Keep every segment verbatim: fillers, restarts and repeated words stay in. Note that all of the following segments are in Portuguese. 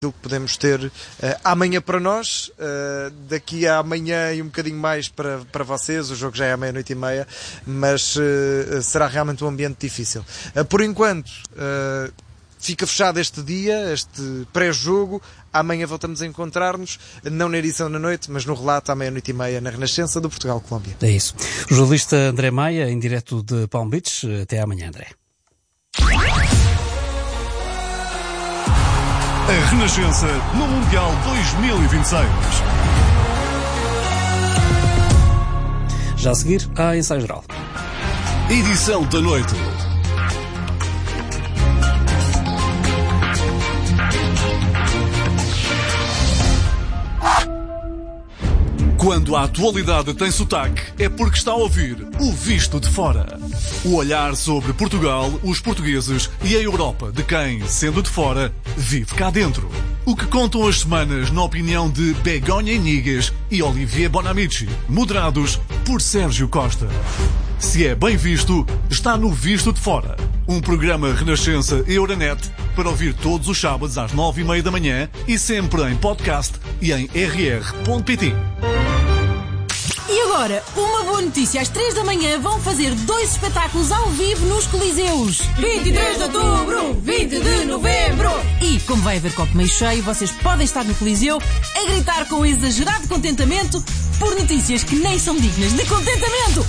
que podemos ter uh, amanhã para nós, uh, daqui a amanhã e um bocadinho mais para, para vocês. O jogo já é à meia-noite e meia, mas uh, será realmente um ambiente difícil. Uh, por enquanto, uh, fica fechado este dia, este pré-jogo. Amanhã voltamos a encontrar-nos, não na edição da noite, mas no relato à meia-noite e meia, na Renascença do Portugal-Colômbia. É isso. O jornalista André Maia, em direto de Palm Beach. Até amanhã, André. A Renascença no Mundial dois mil e vinte e seis. Já a seguir, há ensaio geral. Edição da noite. Quando a atualidade tem sotaque, é porque está a ouvir o Visto de Fora. O olhar sobre Portugal, os portugueses e a Europa de quem, sendo de fora, vive cá dentro. O que contam as semanas na opinião de Begonha Inigas e Olivier Bonamici, moderados por Sérgio Costa. Se é bem visto, está no Visto de Fora. Um programa Renascença Euronet para ouvir todos os sábados às nove e meia da manhã e sempre em podcast e em r r ponto p t. E agora, uma boa notícia. Às três da manhã vão fazer dois espetáculos ao vivo nos Coliseus. vinte e três de outubro, vinte de novembro. E, como vai haver copo meio cheio, vocês podem estar no Coliseu a gritar com exagerado contentamento por notícias que nem são dignas de contentamento.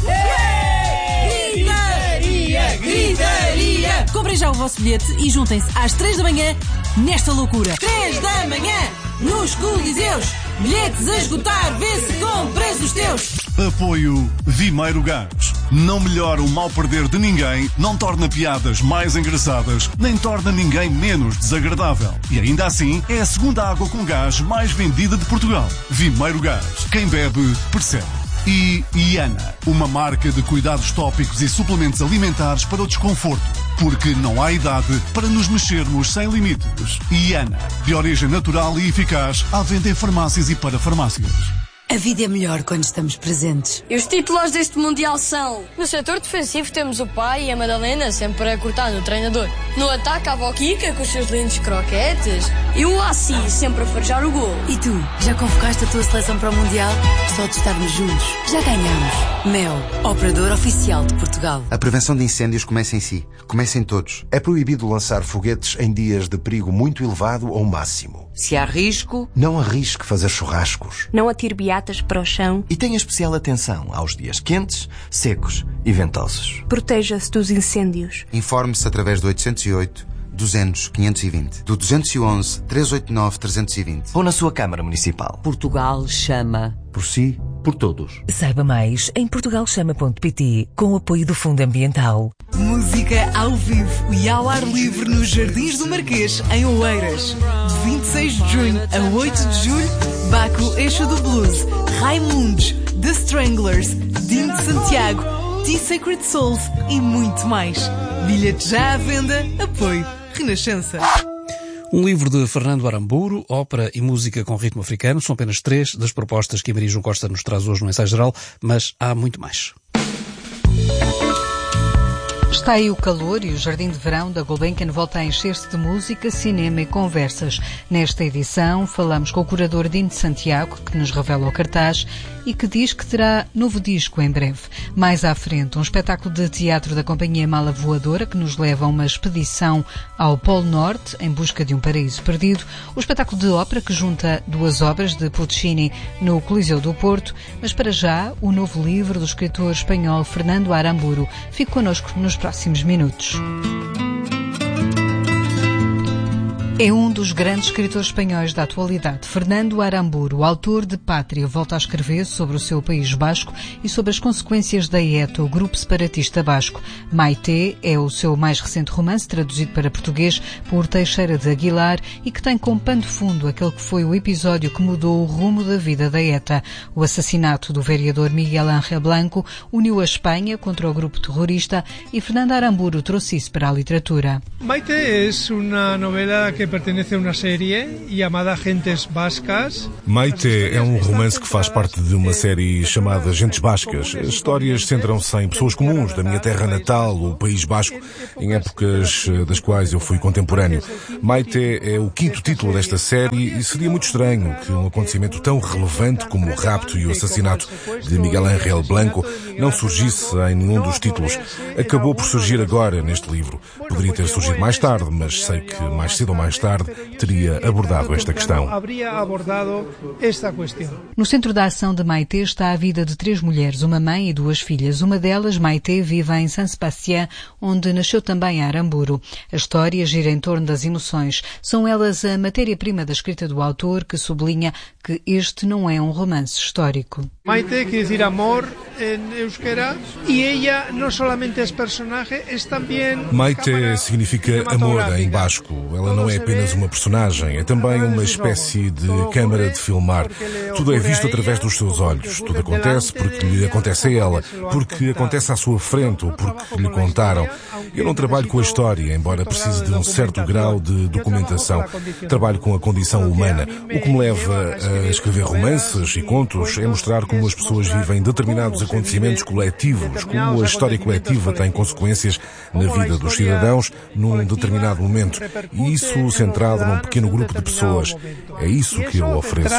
Gritaria, gritaria. Comprem já o vosso bilhete e juntem-se às três da manhã nesta loucura. três da manhã, nos Coliseus. Bilhetes a esgotar, vê se compras os teus. Apoio Vimeiro Gás. Não melhora o mal perder de ninguém, não torna piadas mais engraçadas, nem torna ninguém menos desagradável. E ainda assim, é a segunda água com gás mais vendida de Portugal. Vimeiro Gás. Quem bebe, percebe. E Iana, uma marca de cuidados tópicos e suplementos alimentares para o desconforto. Porque não há idade para nos mexermos sem limites. Iana, de origem natural e eficaz, à venda em farmácias e para farmácias. A vida é melhor quando estamos presentes. E os títulos deste Mundial são: no setor defensivo temos o pai e a Madalena sempre a cortar no treinador. No ataque a avó Kika com os seus lindos croquetes. E o Assi sempre a farejar o gol. E tu, já convocaste a tua seleção para o Mundial? Só de estarmos juntos, já ganhamos. Mel, operador oficial de Portugal. A prevenção de incêndios começa em si. Começa em todos. É proibido lançar foguetes em dias de perigo muito elevado ou máximo. Se há risco, não arrisque fazer churrascos. Não atire beatas para o chão. E tenha especial atenção aos dias quentes, secos e ventosos. Proteja-se dos incêndios. Informe-se através do oitocentos e oito, duzentos, quinhentos e vinte, do duzentos e onze, trezentos e oitenta e nove, trezentos e vinte. Ou na sua Câmara Municipal. Portugal chama. Por si, por todos. Saiba mais em portugal chama ponto p t, com o apoio do Fundo Ambiental. Música ao vivo e ao ar livre nos Jardins do Marquês, em Oeiras. De vinte e seis de junho a oito de julho, Baco Eixo do Blues, Raimundos, The Stranglers, Dino de Santiago, T-Sacred Souls e muito mais. Bilhete já à venda, apoio Renascença. Um livro de Fernando Aramburu, ópera e música com ritmo africano, são apenas três das propostas que a Maria João Costa nos traz hoje no Ensaio Geral, mas há muito mais. Está aí o calor e o Jardim de Verão da Gulbenkian volta a encher-se de música, cinema e conversas. Nesta edição falamos com o curador Dino de Santiago, que nos revela o cartaz e que diz que terá novo disco em breve. Mais à frente, um espetáculo de teatro da Companhia Mala Voadora, que nos leva a uma expedição ao Polo Norte em busca de um paraíso perdido. O espetáculo de ópera que junta duas obras de Puccini no Coliseu do Porto. Mas para já, o novo livro do escritor espanhol Fernando Aramburu. Fique connosco nos próximos minutos. É um dos grandes escritores espanhóis da atualidade. Fernando Aramburu, autor de Pátria, volta a escrever sobre o seu país basco e sobre as consequências da ETA, o grupo separatista basco. Maite é o seu mais recente romance, traduzido para português por Teixeira de Aguilar e que tem como pano de fundo aquele que foi o episódio que mudou o rumo da vida da ETA. O assassinato do vereador Miguel Ángel Blanco uniu a Espanha contra o grupo terrorista e Fernando Aramburu trouxe isso para a literatura. Maite é uma novela que que pertenece a uma série chamada Gentes Bascas. Maite é um romance que faz parte de uma série chamada Gentes Bascas. As histórias centram-se em pessoas comuns da minha terra natal, o País Basco, em épocas das quais eu fui contemporâneo. Maite é o quinto título desta série e seria muito estranho que um acontecimento tão relevante como o rapto e o assassinato de Miguel Ángel Blanco não surgisse em nenhum dos títulos. Acabou por surgir agora neste livro. Poderia ter surgido mais tarde, mas sei que mais cedo ou mais tarde teria abordado esta questão. No centro da ação de Maite está a vida de três mulheres, uma mãe e duas filhas. Uma delas, Maite, vive em San Sebastián, onde nasceu também a Aramburu. A história gira em torno das emoções. São elas a matéria-prima da escrita do autor, que sublinha que este não é um romance histórico. Maite quer dizer amor em euskera e ela não somente é personagem, é também... Maite significa amor em basco. Ela não é apenas uma personagem, é também uma espécie de câmara de filmar. Tudo é visto através dos seus olhos. Tudo acontece porque lhe acontece a ela, porque acontece à sua frente ou porque lhe contaram. Eu não trabalho com a história, embora precise de um certo grau de documentação. Trabalho com a condição humana. O que me leva a escrever romances e contos é mostrar como as pessoas vivem determinados acontecimentos coletivos, como a história coletiva tem consequências na vida dos cidadãos num determinado momento. E isso centrado num pequeno grupo de pessoas. É isso que eu ofereço.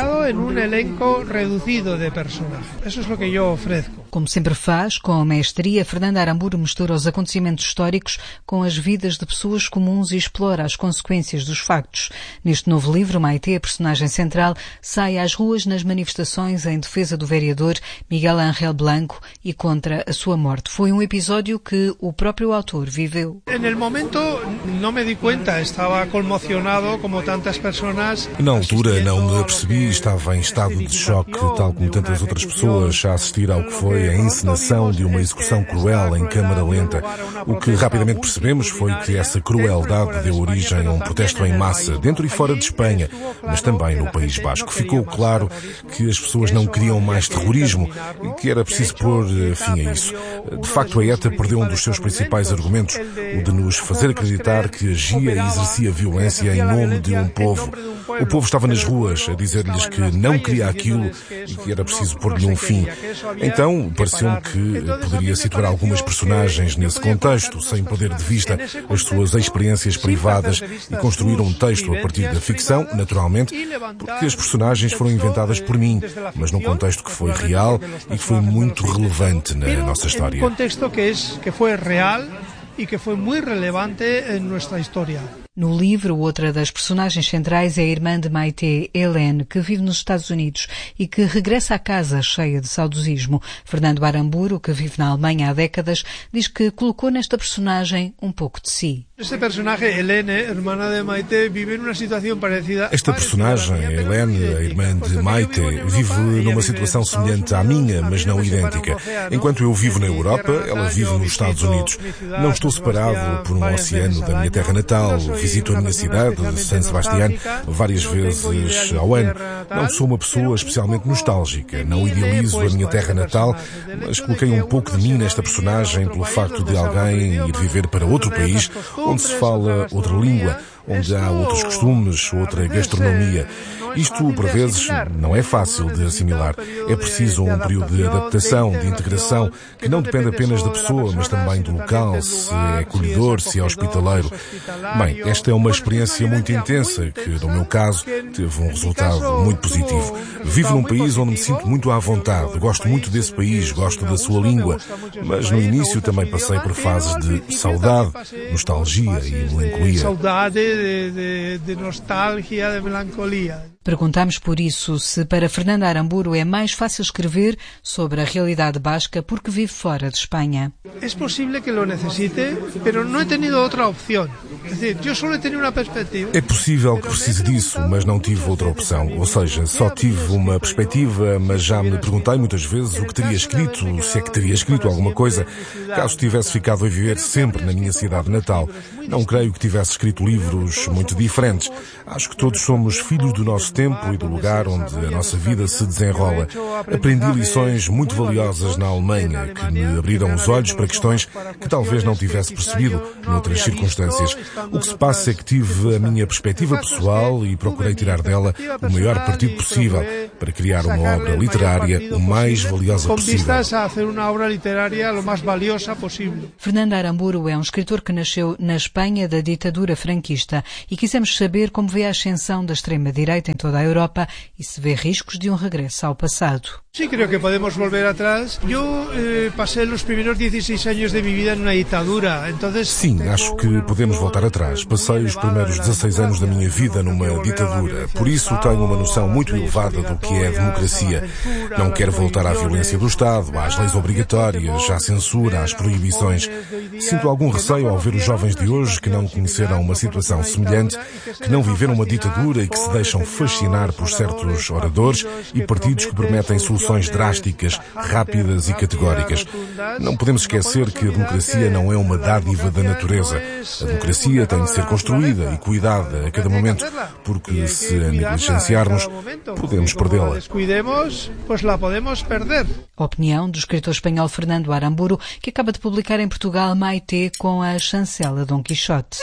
Como sempre faz, com maestria, Fernando Aramburu mistura os acontecimentos históricos com as vidas de pessoas comuns e explora as consequências dos factos. Neste novo livro, Maite, a personagem central, sai às ruas nas manifestações em defesa do vereador Miguel Ángel Blanco e contra a sua morte. Foi um episódio que o próprio autor viveu. No momento não me di conta, estava conmocionado como tantas pessoas. Na altura não me apercebi, estava em estado de choque, tal como tantas outras pessoas, a assistir ao que foi a encenação de uma execução cruel em câmara lenta. O que rapidamente percebemos foi que essa crueldade deu origem a um protesto em massa, dentro e fora de Espanha, mas também no País Basco. Ficou claro que as pessoas não queriam mais terrorismo e que era preciso pôr fim a isso. De facto, a ETA perdeu um dos seus principais argumentos, o de nos fazer acreditar que agia e exercia violência em nome de um povo. O povo estava nas ruas a dizer-lhes que não queria aquilo e que era preciso pôr-lhe um fim. Então, pareceu-me que poderia situar algumas personagens nesse contexto, sem perder de vista as suas experiências privadas e construir um texto a partir da ficção, naturalmente, porque as personagens foram inventadas por mim, mas num contexto que foi real e que foi muito relevante na nossa história. Um contexto que, que foi real e que foi muito relevante em nossa história. No livro, outra das personagens centrais é a irmã de Maite, Helene, que vive nos Estados Unidos e que regressa à casa cheia de saudosismo. Fernando Aramburu, que vive na Alemanha há décadas, diz que colocou nesta personagem um pouco de si. Este personagem, Helene, irmã de Maite, vive numa situação parecida. Esta personagem, Helene, a irmã de Maite, vive numa situação semelhante à minha, mas não idêntica. Enquanto eu vivo na Europa, ela vive nos Estados Unidos. Não estou separado por um oceano da minha terra natal. Visito a minha cidade, San Sebastián, várias vezes ao ano. Não sou uma pessoa especialmente nostálgica, não idealizo a minha terra natal, mas coloquei um pouco de mim nesta personagem pelo facto de alguém ir viver para outro país, onde se fala outra língua, onde há outros costumes, outra gastronomia. Isto, por vezes, não é fácil de assimilar. É preciso um período de adaptação, de integração, que não depende apenas da pessoa, mas também do local, se é acolhedor, se é hospitaleiro. Bem, esta é uma experiência muito intensa, que, no meu caso, teve um resultado muito positivo. Vivo num país onde me sinto muito à vontade, gosto muito desse país, gosto da sua língua, mas no início também passei por fases de saudade, nostalgia e melancolia. Saudade de, de, de nostalgia, de melancolia. Perguntamos por isso se para Fernando Aramburu é mais fácil escrever sobre a realidade basca porque vive fora de Espanha. É possível que lo necessite, mas não he tenido outra opção. É dizer, eu só tenho uma perspectiva. É possível que precise disso, mas não tive outra opção. Ou seja, só tive uma perspectiva, mas já me perguntei muitas vezes o que teria escrito, se é que teria escrito alguma coisa, caso tivesse ficado a viver sempre na minha cidade natal. Não creio que tivesse escrito livros tempos muito diferentes. Acho que todos somos filhos do nosso tempo e do lugar onde a nossa vida se desenrola. Aprendi lições muito valiosas na Alemanha, que me abriram os olhos para questões que talvez não tivesse percebido noutras circunstâncias. O que se passa é que tive a minha perspectiva pessoal e procurei tirar dela o maior partido possível para criar uma obra literária o mais valiosa possível. Fernando Aramburu é um escritor que nasceu na Espanha da ditadura franquista e quisemos saber como vê a ascensão da extrema-direita em toda a Europa e se vê riscos de um regresso ao passado. Sí, creo que podemos volver atrás. Yo eh, pasé los primeros dieciséis años de mi vida en una dictadura, entonces... Sim, acho que podemos voltar atrás. Passei os primeiros dezasseis anos da minha vida numa ditadura. Por isso tenho uma noção muito elevada do que é a democracia. Não quero voltar à violência do Estado, às leis obrigatórias, à censura, às proibições. Sinto algum receio ao ver os jovens de hoje que não conheceram uma situação semelhante, que não viveram uma ditadura e que se deixam fascinar por certos oradores e partidos que prometem soluções drásticas, rápidas e categóricas. Não podemos esquecer que a democracia não é uma dádiva da natureza. A democracia tem de ser construída e cuidada a cada momento, porque se a negligenciarmos, podemos perdê-la. A opinião do escritor espanhol Fernando Aramburu, que acaba de publicar em Portugal Maite com a chancela Dom Quixote.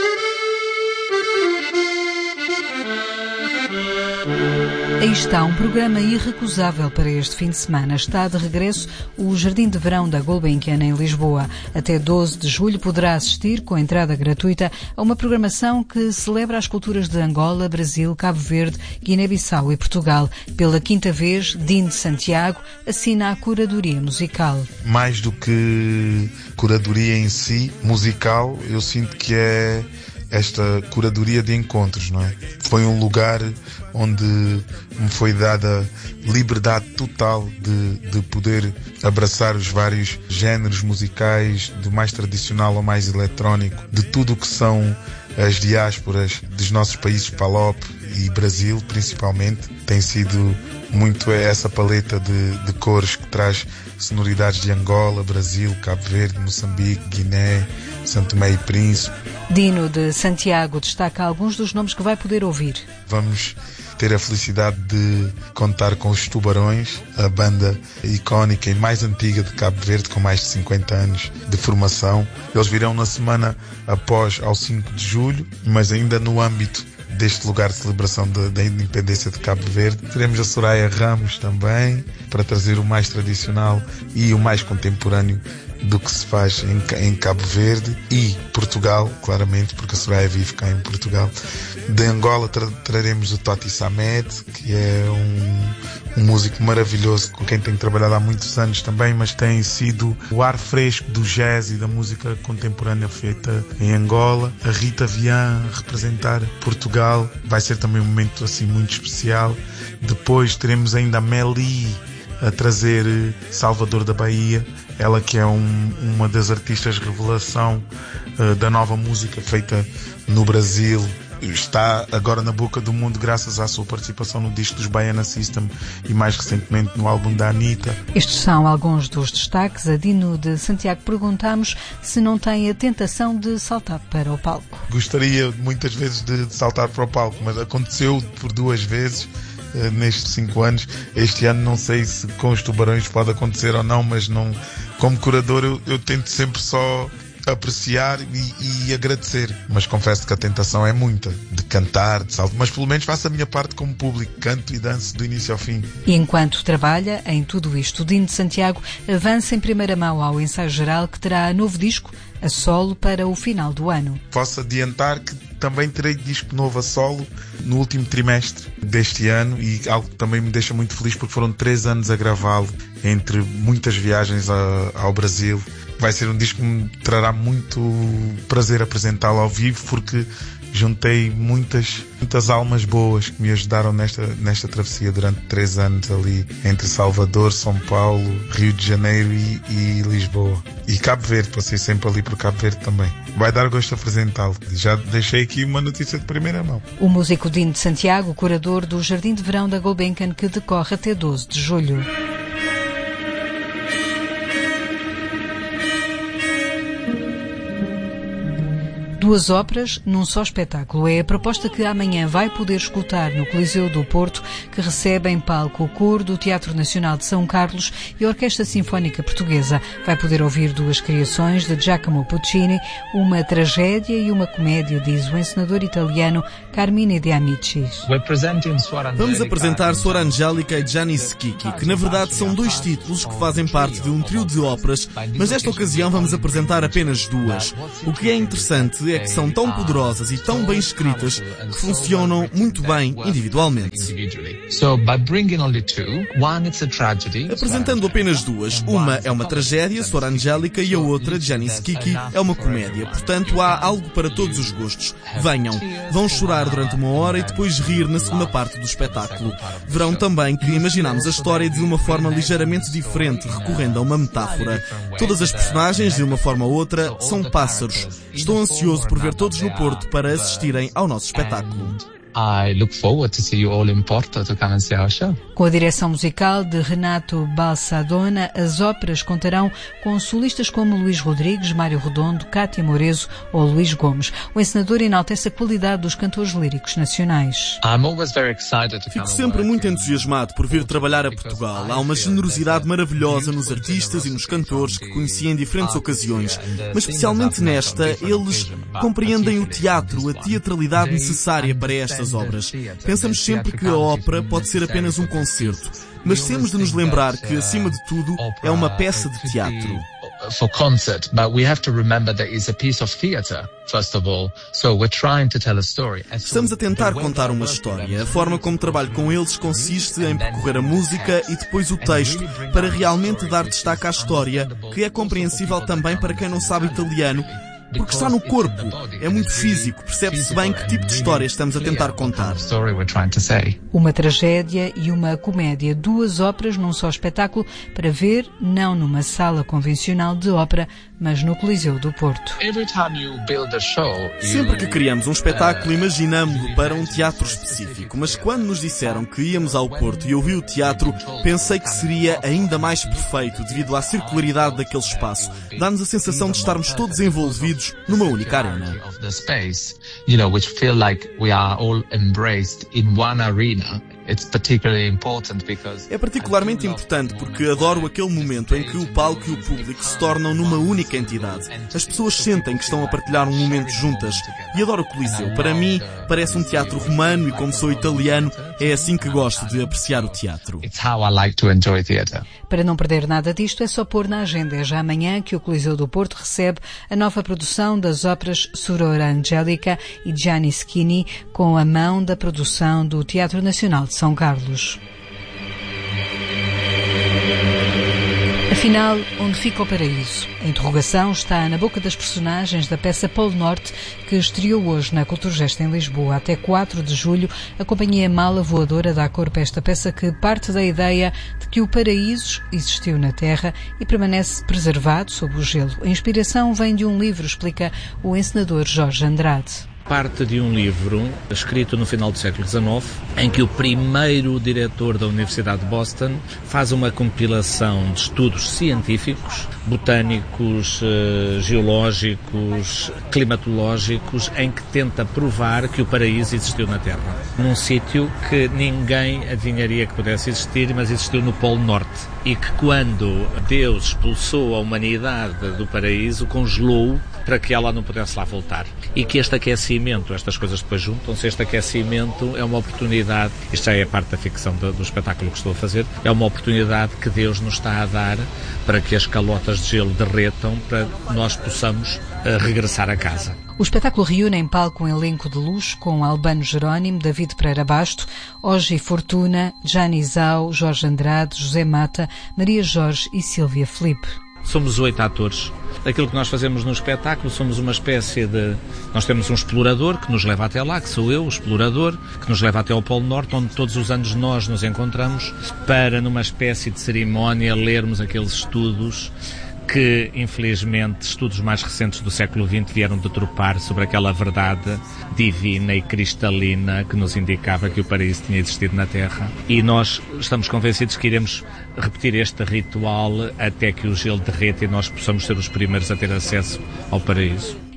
Aí está, um programa irrecusável para este fim de semana. Está de regresso o Jardim de Verão da Gulbenkian em Lisboa. Até doze de julho poderá assistir, com entrada gratuita, a uma programação que celebra as culturas de Angola, Brasil, Cabo Verde, Guiné-Bissau e Portugal. Pela quinta vez, Dino de Santiago assina a curadoria musical. Mais do que curadoria em si, musical, eu sinto que é esta curadoria de encontros, não é? Foi um lugar onde me foi dada liberdade total de, de poder abraçar os vários géneros musicais, do mais tradicional ao mais eletrónico, de tudo o que são as diásporas dos nossos países Palop e Brasil, principalmente. Tem sido muito essa paleta de, de cores que traz sonoridades de Angola, Brasil, Cabo Verde, Moçambique, Guiné, São Tomé e Príncipe. Dino de Santiago destaca alguns dos nomes que vai poder ouvir. Vamos ter a felicidade de contar com os Tubarões, a banda icónica e mais antiga de Cabo Verde, com mais de cinquenta anos de formação. Eles virão na semana após ao cinco de julho, mas ainda no âmbito deste lugar de celebração de, da independência de Cabo Verde. Teremos a Soraya Ramos também, para trazer o mais tradicional e o mais contemporâneo do que se faz em, em Cabo Verde e Portugal, claramente, porque a Soraya vive cá em Portugal. De Angola tra traremos o Toti Samed, que é um, um músico maravilhoso com quem tenho trabalhado há muitos anos também, mas tem sido o ar fresco do jazz e da música contemporânea feita em Angola. A Rita Vian a representar Portugal, vai ser também um momento assim muito especial. Depois teremos ainda a Meli a trazer Salvador da Bahia, ela que é um, uma das artistas revelação uh, da nova música feita no Brasil. Está agora na boca do mundo graças à sua participação no disco dos Baiana System e mais recentemente no álbum da Anitta. Estes são alguns dos destaques. A Dino de Santiago perguntamos se não tem a tentação de saltar para o palco. Gostaria muitas vezes de, de saltar para o palco, mas aconteceu por duas vezes nestes cinco anos. Este ano não sei se com os Tubarões pode acontecer ou não, mas não, como curador eu, eu tento sempre só apreciar e, e agradecer, mas confesso que a tentação é muita, de cantar, de salto, mas pelo menos faço a minha parte como público, canto e danço do início ao fim. E enquanto trabalha em tudo isto, o Dino de Santiago avança em primeira mão ao ensaio geral que terá novo disco a solo para o final do ano. Posso adiantar que também terei disco novo a solo no último trimestre deste ano, e algo que também me deixa muito feliz porque foram três anos a gravá-lo, entre muitas viagens a, ao Brasil. Vai ser um disco que me trará muito prazer apresentá-lo ao vivo, porque juntei muitas, muitas almas boas que me ajudaram nesta, nesta travessia durante três anos ali entre Salvador, São Paulo, Rio de Janeiro e, e Lisboa. E Cabo Verde, passei sempre ali por Cabo Verde também. Vai dar gosto apresentá-lo. Já deixei aqui uma notícia de primeira mão. O músico Dino de Santiago, curador do Jardim de Verão da Gulbenkian, que decorre até doze de julho. Duas óperas num só espetáculo. É a proposta que amanhã vai poder escutar no Coliseu do Porto, que recebe em palco o coro do Teatro Nacional de São Carlos e a Orquestra Sinfónica Portuguesa. Vai poder ouvir duas criações de Giacomo Puccini, uma tragédia e uma comédia, diz o encenador italiano Carmine De Amicis. Vamos apresentar Suor Angelica e Gianni Schicchi, que na verdade são dois títulos que fazem parte de um trio de óperas, mas nesta ocasião vamos apresentar apenas duas. O que é interessante é que são tão poderosas e tão bem escritas que funcionam muito bem individualmente. Apresentando apenas duas, uma é uma tragédia, Suor Angelica, e a outra, Gianni Schicchi, é uma comédia. Portanto, há algo para todos os gostos. Venham, vão chorar durante uma hora e depois rir na segunda parte do espetáculo. Verão também que imaginamos a história de uma forma ligeiramente diferente, recorrendo a uma metáfora. Todas as personagens, de uma forma ou outra, são pássaros. Estou ansioso por ver todos no Porto para assistirem ao nosso espetáculo. I look forward to see you all in Porto to come and see our show. Com a direção musical de Renato Balsadona, as óperas contarão com solistas como Luís Rodrigues, Mário Redondo, Cátia Morezo ou Luís Gomes. O encenador enaltece a qualidade dos cantores líricos nacionais. I'm always very excited to Fico sempre muito entusiasmado por vir trabalhar a Portugal. Há uma generosidade maravilhosa nos artistas e nos cantores que conheci em diferentes ocasiões, mas especialmente nesta, eles compreendem o teatro, a teatralidade necessária para esta obras. Pensamos sempre que a ópera pode ser apenas um concerto, mas temos de nos lembrar que, acima de tudo, é uma peça de teatro. For concert, but we have to remember that it's a piece of theater, first of all. So we're trying to tell a story. Estamos a tentar contar uma história. A forma como trabalho com eles consiste em percorrer a música e depois o texto para realmente dar destaque à história, que é compreensível também para quem não sabe italiano, porque está no corpo, é muito físico, percebe-se bem que tipo de história estamos a tentar contar. Uma tragédia e uma comédia, duas óperas num só espetáculo para ver, não numa sala convencional de ópera, mas no Coliseu do Porto. Sempre que criamos um espetáculo, imaginamos-lo para um teatro específico, mas quando nos disseram que íamos ao Porto e eu vi o teatro, pensei que seria ainda mais perfeito devido à circularidade daquele espaço. Dá-nos a sensação de estarmos todos envolvidos numa única arena. É particularmente importante porque adoro aquele momento em que o palco e o público se tornam numa única entidade. As pessoas sentem que estão a partilhar um momento juntas. E adoro o Coliseu. Para mim, parece um teatro romano e, como sou italiano, é assim que gosto de apreciar o teatro. Para não perder nada disto, é só pôr na agenda. É já amanhã que o Coliseu do Porto recebe a nova produção das óperas Suor Angelica e Gianni Schicchi, com a mão da produção do Teatro Nacional de São Carlos. Afinal, onde fica o paraíso? A interrogação está na boca das personagens da peça Polo Norte, que estreou hoje na Culturgest em Lisboa. Até quatro de julho, a companhia Mala Voadora dá corpo a esta peça que parte da ideia de que o paraíso existiu na Terra e permanece preservado sob o gelo. A inspiração vem de um livro, explica o encenador Jorge Andrade. Parte de um livro escrito no final do século dezenove, em que o primeiro diretor da Universidade de Boston faz uma compilação de estudos científicos, botânicos, geológicos, climatológicos, em que tenta provar que o paraíso existiu na Terra. Num sítio que ninguém adivinharia que pudesse existir, mas existiu no Polo Norte. E que quando Deus expulsou a humanidade do paraíso, congelou para que ela não pudesse lá voltar. E que este aquecimento, estas coisas depois juntam-se, este aquecimento é uma oportunidade, isto já é parte da ficção do, do espetáculo que estou a fazer, é uma oportunidade que Deus nos está a dar para que as calotas de gelo derretam, para nós possamos uh, regressar a casa. O espetáculo reúne em palco um elenco de luxo com Albano Jerónimo, David Pereira Basto, Ogi Fortuna, Gianni Zau, Jorge Andrade, José Mata, Maria Jorge e Sílvia Felipe. Somos oito atores. Aquilo que nós fazemos no espetáculo, somos uma espécie de... Nós temos um explorador que nos leva até lá, que sou eu, o explorador, que nos leva até ao Polo Norte, onde todos os anos nós nos encontramos para, numa espécie de cerimónia, lermos aqueles estudos que, infelizmente, estudos mais recentes do século vinte vieram deturpar sobre aquela verdade divina e cristalina que nos indicava que o paraíso tinha existido na Terra. E nós estamos convencidos que iremos repetir este ritual até que o gelo derreta e nós possamos ser os primeiros a ter acesso ao paraíso.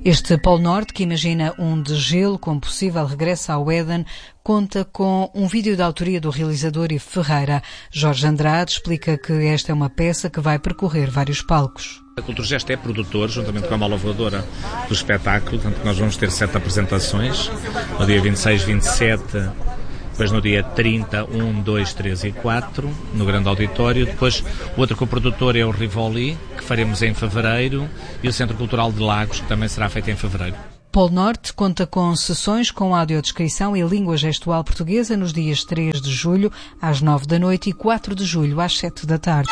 Este Polo Norte, que imagina um de gelo com possível regresso ao Éden, conta com um vídeo de autoria do realizador Ivo Ferreira. Jorge Andrade explica que esta é uma peça que vai percorrer vários palcos. A Culturgest é produtor, juntamente com a Mola Voadora, do espetáculo, portanto nós vamos ter sete apresentações, no dia vinte e seis, vinte e sete, depois no dia trinta, um, dois, três e quatro, no grande auditório. Depois o outro coprodutor é o Rivoli, que faremos em fevereiro, e o Centro Cultural de Lagos, que também será feito em fevereiro. Polo Norte conta com sessões com audiodescrição e língua gestual portuguesa nos dias três de julho, às nove da noite, e quatro de julho, às sete da tarde.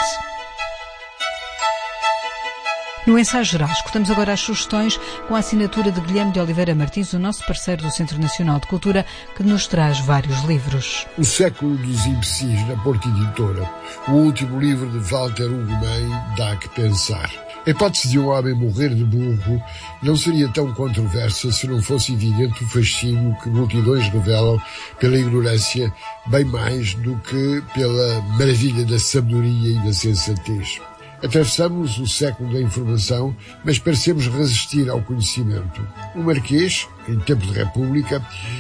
No ensaio geral, escutamos agora as sugestões com a assinatura de Guilherme de Oliveira Martins, o nosso parceiro do Centro Nacional de Cultura, que nos traz vários livros. O Século dos Imbecis, na Porta Editora. O último livro de Walter Ugumem dá que pensar. A hipótese de um homem morrer de burro não seria tão controversa se não fosse evidente o fascínio que multidões revelam pela ignorância, bem mais do que pela maravilha da sabedoria e da sensatez. Atravessamos o século da informação, mas parecemos resistir ao conhecimento. O Marquês, em tempo de República,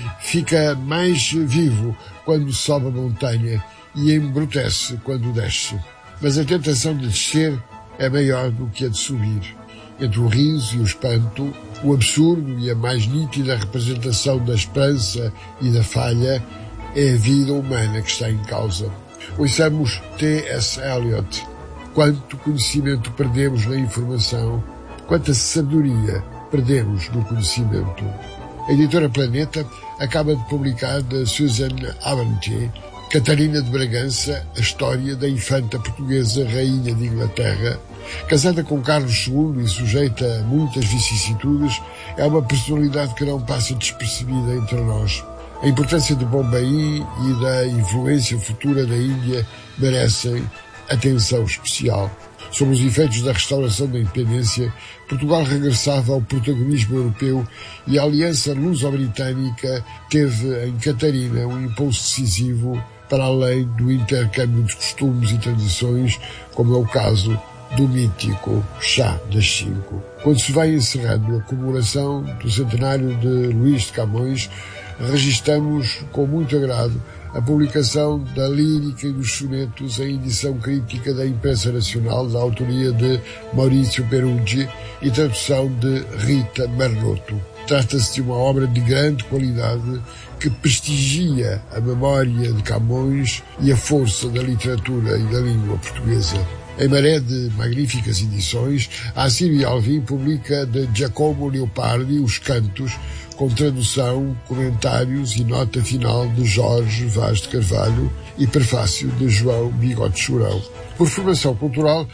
fica mais vivo quando sobe a montanha e embrutece quando desce. Mas a tentação de descer é maior do que a de subir. Entre o riso e o espanto, o absurdo e a mais nítida representação da esperança e da falha é a vida humana que está em causa. Ouçamos T S Eliot. Quanto conhecimento perdemos na informação, quanta sabedoria perdemos no conhecimento. A editora Planeta acaba de publicar da Suzanne Avenetier, Catarina de Bragança, a história da infanta portuguesa Rainha de Inglaterra. Casada com Carlos segundo e sujeita a muitas vicissitudes, é uma personalidade que não passa despercebida entre nós. A importância de Bombaim e da influência futura da Índia merecem atenção especial. Sob os efeitos da restauração da independência, Portugal regressava ao protagonismo europeu e a aliança luso-britânica teve em Catarina um impulso decisivo para além do intercâmbio de costumes e tradições, como é o caso do mítico Chá das Cinco. Quando se vai encerrando a comemoração do centenário de Luís de Camões, registramos com muito agrado a publicação da lírica e dos sonetos em edição crítica da Imprensa Nacional, da autoria de Maurício Peruggi e tradução de Rita Marnoto. Trata-se de uma obra de grande qualidade que prestigia a memória de Camões e a força da literatura e da língua portuguesa. Em maré de magníficas edições, a Sílvia Alvim publica de Giacomo Leopardi Os Cantos, com tradução, comentários e nota final de Jorge Vaz de Carvalho e prefácio de João Bigode Churão. Por formação cultural,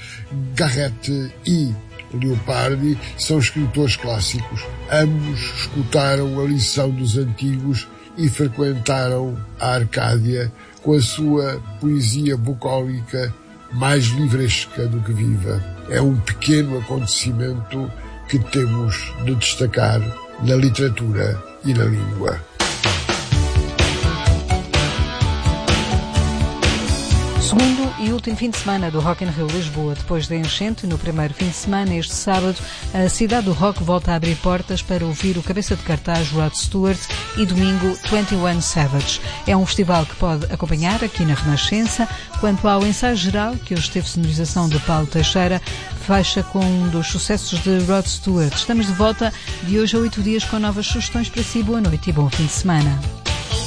Garrett e Leopardi são escritores clássicos. Ambos escutaram a lição dos antigos e frequentaram a Arcádia com a sua poesia bucólica mais livresca do que viva. É um pequeno acontecimento que temos de destacar na literatura e na língua. Segundo e último fim de semana do Rock in Rio Lisboa, depois da enchente, no primeiro fim de semana, este sábado, a cidade do rock volta a abrir portas para ouvir o cabeça de cartaz Rod Stewart e domingo vinte e um Savage. É um festival que pode acompanhar aqui na Renascença. Quanto ao ensaio geral, que hoje teve sonorização de Paulo Teixeira, fecha com um dos sucessos de Rod Stewart. Estamos de volta de hoje a oito dias com novas sugestões para si. Boa noite e bom fim de semana.